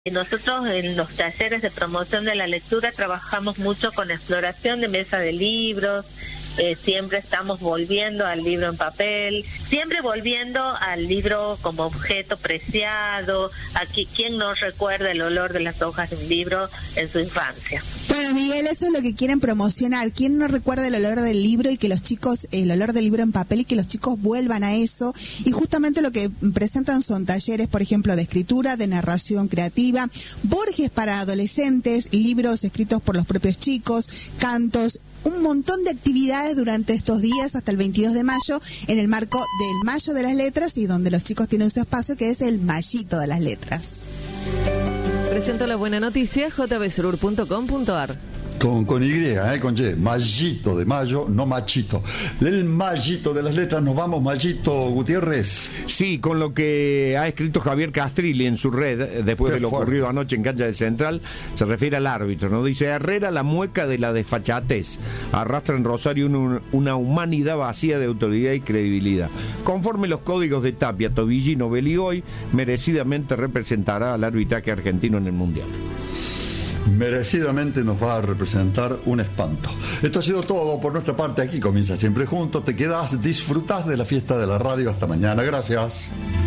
Nosotros en los talleres de promoción de la lectura trabajamos mucho con exploración de mesa de libros, siempre estamos volviendo al libro en papel, siempre volviendo al libro como objeto preciado. Aquí, ¿quién no recuerda el olor de las hojas de un libro en su infancia? Bueno, Miguel, eso es lo que quieren promocionar. ¿Quién no recuerda el olor del libro y que los chicos, el olor del libro en papel y que los chicos vuelvan a eso? Y justamente lo que presentan son talleres, por ejemplo, de escritura, de narración creativa, Borges para adolescentes, libros escritos por los propios chicos, cantos, un montón de actividades durante estos días hasta el 22 de mayo en el marco del Mayo de las Letras y donde los chicos tienen su espacio que es el Mayito de las Letras. Presento la buena noticia, jbsurur.com.ar. Con Y, con Y, Mayito de mayo, no machito. El Mayito de las Letras, nos vamos, Mayito Gutiérrez. Sí, con lo que ha escrito Javier Castrilli en su red, después de lo ocurrido anoche en cancha de Central, se refiere al árbitro, ¿no? Dice, Herrera la mueca de la desfachatez, arrastra en Rosario una humanidad vacía de autoridad y credibilidad. Conforme los códigos de Tapia, Tobillino, Beligoy, merecidamente representará al arbitraje argentino en el Mundial. Merecidamente nos va a representar un espanto. Esto ha sido todo por nuestra parte. Aquí comienza Siempre Juntos. Te quedas, disfrutás de la fiesta de la radio. Hasta mañana. Gracias.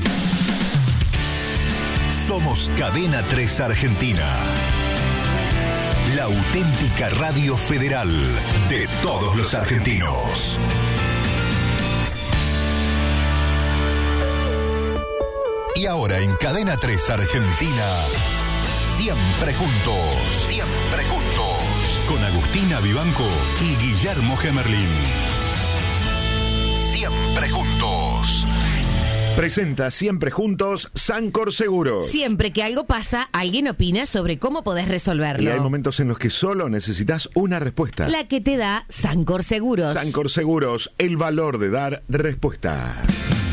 Somos Cadena 3 Argentina, la auténtica radio federal de todos los argentinos. Y ahora en Cadena 3 Argentina, Siempre Juntos. Siempre Juntos. Con Agustina Vivanco y Guillermo Gemerlin. Siempre Juntos. Presenta Siempre Juntos Sancor Seguros. Siempre que algo pasa, alguien opina sobre cómo podés resolverlo. Y hay momentos en los que solo necesitas una respuesta. La que te da Sancor Seguros. Sancor Seguros, el valor de dar respuesta.